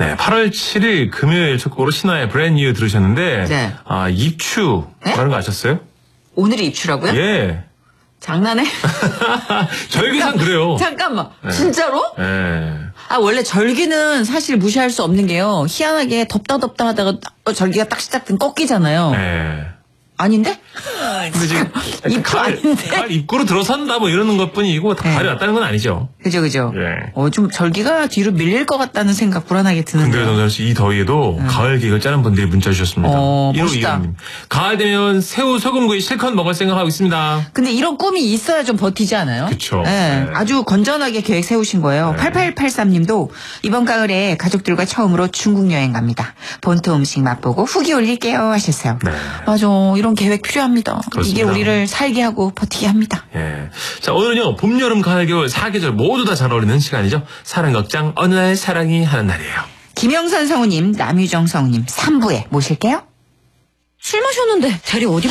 네, 8월 7일 금요일 첫 곡으로 신화의 브랜드 뉴 들으셨는데 네. 입추 네? 라는 거 아셨어요? 오늘이 입추라고요? 예. 장난해? 절기상 그래요. 잠깐만. 네. 진짜로? 예. 원래 절기는 사실 무시할 수 없는 게요. 희한하게 덥다 하다가 절기가 딱 시작된 꺾이잖아요. 예. 아닌데? 근데 지금 입구 아닌데? 가을 입구로 들어선다 뭐 이러는 것뿐이고 네. 가을이 왔다는 건 아니죠. 그죠. 예. 좀 절기가 뒤로 밀릴 것 같다는 생각 불안하게 근데 드는데요. 정선 씨, 이 더위에도 가을 계획을 짜는 분들이 문자 주셨습니다. 멋있다. 1525님. 가을 되면 새우 소금구이 실컷 먹을 생각하고 있습니다. 근데 이런 꿈이 있어야 좀 버티지 않아요? 그쵸. 네. 네. 아주 건전하게 계획 세우신 거예요. 네. 8883님도 이번 가을에 가족들과 처음으로 중국 여행 갑니다. 본토 음식 맛보고 후기 올릴게요 하셨어요. 네. 맞아. 이런 계획 필요합니다. 그렇습니다. 이게 우리를 살게 하고 버티게 합니다. 예. 자, 오늘은요, 봄, 여름, 가을, 겨울, 사계절 모두 다 잘 어울리는 시간이죠. 사랑 걱정, 어느 날 사랑이 하는 날이에요. 김영선 성우님, 남유정 성우님 3부에 모실게요. 술 마셨는데 대리 어디